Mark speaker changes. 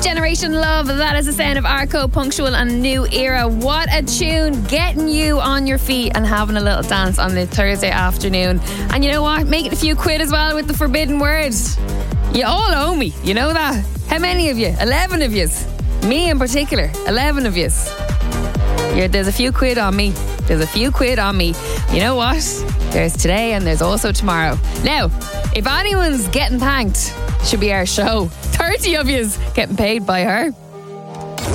Speaker 1: Generation Love, that is the sound of Arco, Punctual and New Era. What a tune, getting you on your feet and having a little dance on the Thursday afternoon. And you know what, making a few quid as well with the forbidden words. You all owe me, you know that? How many of you? 11 of yous. Me in particular, 11 of yous. There's a few quid on me. There's a few quid on me. You know what? There's today and there's also tomorrow. Now, if anyone's getting thanked, it should be our show. 30 of yous getting paid by her.